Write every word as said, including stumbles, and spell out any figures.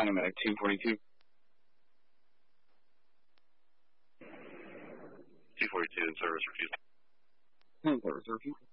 County Medic two forty-two. two forty-two in service refusal. In service refusal.